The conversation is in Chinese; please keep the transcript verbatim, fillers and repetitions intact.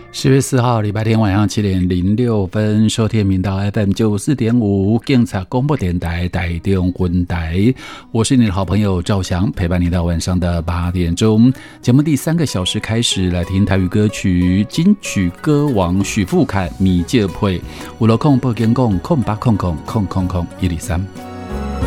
十月四号礼拜天晚上七点零六分，收听频道 F M 九四点五，警察广播电台台中文台，我是你的好朋友赵翔，陪伴你到晚上的八点钟。节目第三个小时开始，来听台语歌曲金曲歌王许富凯米介配五楼空不跟共空八空空空空空一里三。